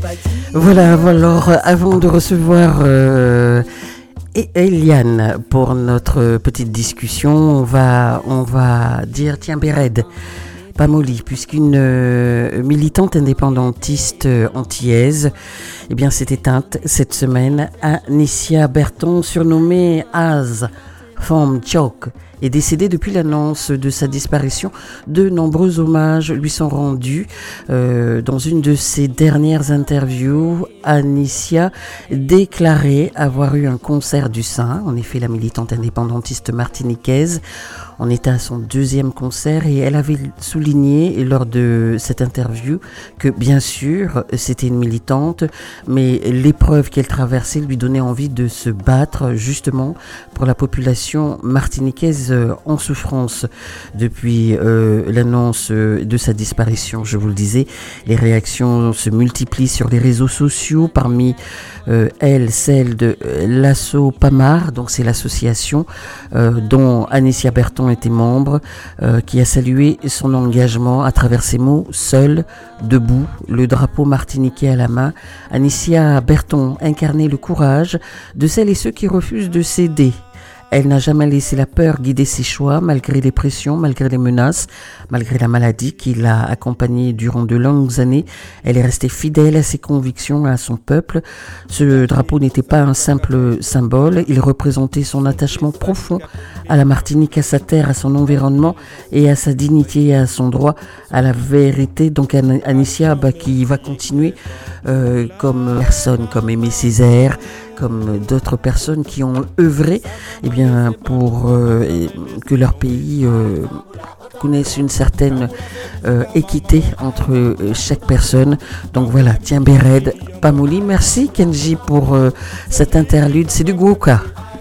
Voilà, alors avant de recevoir Eliane pour notre petite discussion, on va dire tiens Béred, Pamoli, puisqu'une militante indépendantiste antillaise s'est éteinte cette semaine. Anicia Berton, surnommée Az Femme Choc, est décédée depuis l'annonce de sa disparition. De nombreux hommages lui sont rendus. Dans une de ses dernières interviews, Anicia déclarait avoir eu un concert du sein. En effet, la militante indépendantiste martiniquaise en était à son deuxième concert et elle avait souligné lors de cette interview que bien sûr c'était une militante, mais l'épreuve qu'elle traversait lui donnait envie de se battre justement pour la population martiniquaise en souffrance. Depuis l'annonce de sa disparition, je vous le disais, les réactions se multiplient sur les réseaux sociaux, parmi elles celle de l'Asso Pamar, donc c'est l'association dont Anicia Berton était membre, qui a salué son engagement à travers ces mots: seul, debout, le drapeau martiniquais à la main. Anicia Berton incarnait le courage de celles et ceux qui refusent de céder. Elle n'a jamais laissé la peur guider ses choix, malgré les pressions, malgré les menaces, malgré la maladie qui l'a accompagnée durant de longues années. Elle est restée fidèle à ses convictions, à son peuple. Ce drapeau n'était pas un simple symbole, il représentait son attachement profond à la Martinique, à sa terre, à son environnement et à sa dignité et à son droit à la vérité. Donc Anicia qui va continuer comme personne, comme Aimé Césaire, comme d'autres personnes qui ont œuvré pour que leur pays connaisse une certaine équité entre chaque personne. Donc voilà, tiens Béred, Pamoli. Merci Kenji pour cette interlude, c'est du Gouka.